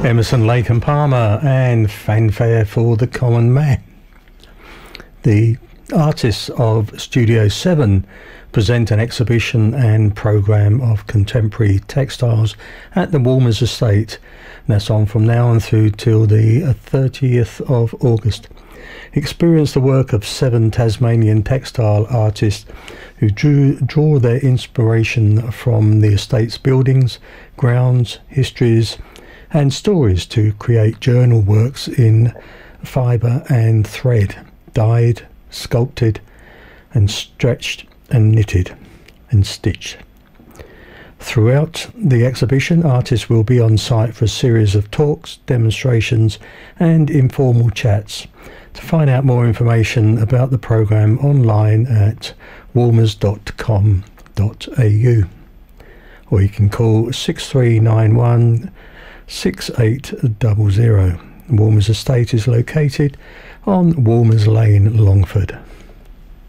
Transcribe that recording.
Emerson, Lake and Palmer and Fanfare for the Common Man. The artists of Studio 7 present an exhibition and programme of contemporary textiles at the Walmers Estate. That's on from now and through till the 30th of August. Experience the work of 7 Tasmanian textile artists who draw their inspiration from the estate's buildings, grounds, histories and stories to create journal works in fibre and thread, dyed, sculpted and stretched and knitted and stitched. Throughout the exhibition, artists will be on site for a series of talks, demonstrations and informal chats. To find out more information about the programme, online at walmers.com.au, or you can call 6391 6800. Walmers Estate is located on Walmers Lane, Longford.